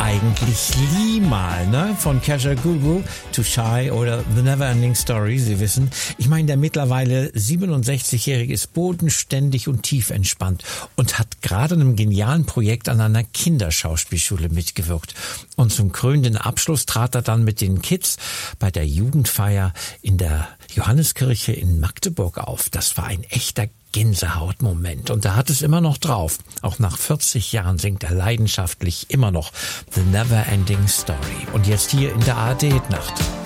eigentlich Lee mal, ne? Von Kajagoogoo to Shy oder The Neverending Story, Sie wissen. Ich meine, der mittlerweile 67-Jährige ist bodenständig und tief entspannt und hat gerade einem genialen Projekt an einer Kinderschauspielschule mitgewirkt. Und zum krönenden Abschluss trat er dann mit den Kids bei der Jugendfeier in der Johanneskirche in Magdeburg auf. Das war ein echter Gänsehautmoment. Und er hat es immer noch drauf. Auch nach 40 Jahren singt er leidenschaftlich immer noch The Neverending Story. Und jetzt hier in der ARD-Nacht.